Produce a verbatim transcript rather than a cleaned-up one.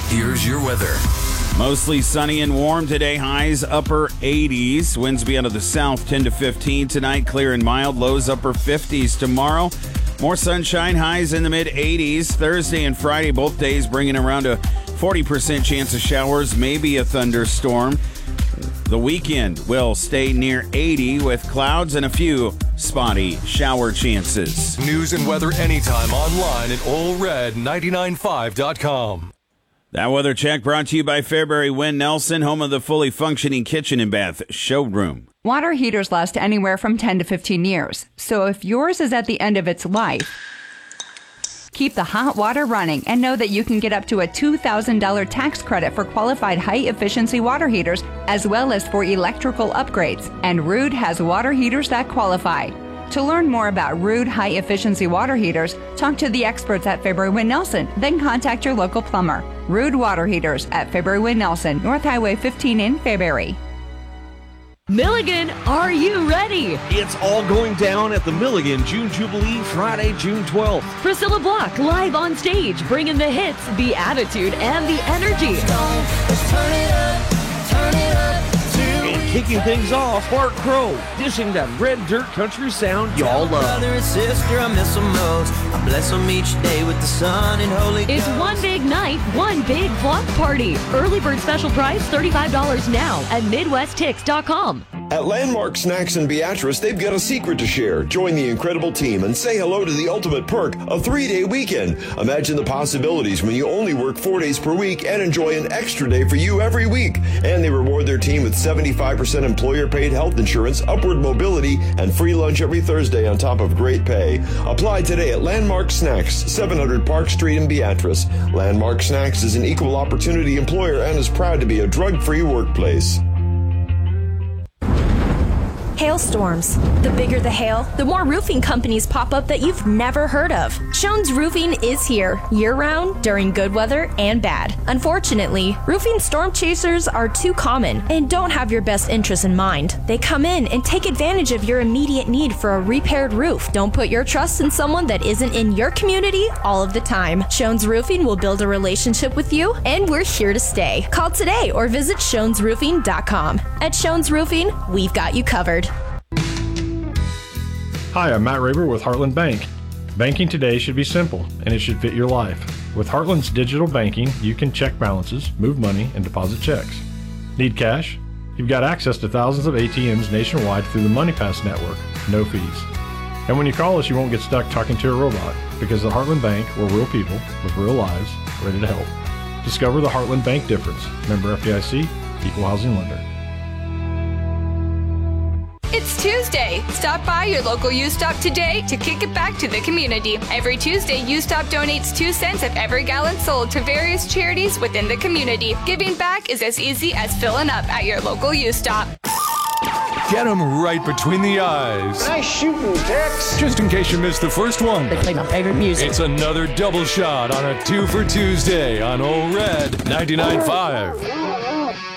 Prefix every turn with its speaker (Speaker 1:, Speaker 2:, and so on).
Speaker 1: Here's your weather.
Speaker 2: Mostly sunny and warm today. Highs upper eighties. Winds be out of the south ten to fifteen tonight. Clear and mild. Lows upper fifties tomorrow. More sunshine. Highs in the mid eighties. Thursday and Friday, both days bringing around a forty percent chance of showers. Maybe a thunderstorm. The weekend will stay near eighty with clouds and a few spotty shower chances.
Speaker 1: News and weather anytime online at Ole Red ninety-nine point five dot com.
Speaker 2: That weather check brought to you by Fairbury Wynn Nelson, home of the fully functioning kitchen and bath showroom.
Speaker 3: Water heaters last anywhere from ten to fifteen years. So if yours is at the end of its life, keep the hot water running and know that you can get up to a two thousand dollars tax credit for qualified high-efficiency water heaters, as well as for electrical upgrades. And Ruud has water heaters that qualify. To learn more about Ruud high-efficiency water heaters, talk to the experts at Fairbury Wynn Nelson, then contact your local plumber. Ruud Water Heaters at Fairbury Wynn Nelson, North Highway fifteen in Fairbury.
Speaker 4: Milligan, are you ready?
Speaker 5: It's all going down at the Milligan June Jubilee, Friday, June twelfth.
Speaker 4: Priscilla Block live on stage, bringing the hits, the attitude, and the energy.
Speaker 6: Let's turn it up, turn it up.
Speaker 5: And kicking things off, Bart Crow, dishing that red dirt country sound y'all love.
Speaker 6: Brother and sister, I miss them most. I bless them each day with the sun and Holy Ghost.
Speaker 4: It's one big night, one big block party. Early bird special price, thirty-five dollars now at Midwest Tix dot com.
Speaker 7: At Landmark Snacks in Beatrice, they've got a secret to share. Join the incredible team and say hello to the ultimate perk, a three-day weekend. Imagine the possibilities when you only work four days per week and enjoy an extra day for you every week. And they reward their team with seventy-five percent employer-paid health insurance, upward mobility, and free lunch every Thursday on top of great pay. Apply today at Landmark Snacks, seven hundred Park Street in Beatrice. Landmark Snacks is an equal opportunity employer and is proud to be a drug-free workplace.
Speaker 8: Hailstorms. The bigger the hail, the more roofing companies pop up that you've never heard of. Schoen's Roofing is here year-round during good weather and bad. Unfortunately, roofing storm chasers are too common and don't have your best interests in mind. They come in and take advantage of your immediate need for a repaired roof. Don't put your trust in someone that isn't in your community all of the time. Schoen's Roofing will build a relationship with you, and we're here to stay. Call today or visit Schoen's Roofing dot com. At Schoen's Roofing, we've got you covered.
Speaker 9: Hi, I'm Matt Raber with Heartland Bank. Banking today should be simple, and it should fit your life. With Heartland's digital banking, you can check balances, move money, and deposit checks. Need cash? You've got access to thousands of A T Ms nationwide through the MoneyPass network, no fees. And when you call us, you won't get stuck talking to a robot, because at Heartland Bank, we're real people with real lives, ready to help. Discover the Heartland Bank difference. Member F D I C, Equal Housing Lender.
Speaker 10: It's Tuesday. Stop by your local U-Stop today to kick it back to the community. Every Tuesday, U-Stop donates two cents of every gallon sold to various charities within the community. Giving back is as easy as filling up at your local U-Stop.
Speaker 1: Get them right between the eyes.
Speaker 11: Nice shooting, Tex.
Speaker 1: Just in case you missed the first one.
Speaker 11: They play my favorite music.
Speaker 1: It's another double shot on a two for Tuesday on Ole Red ninety-nine point five.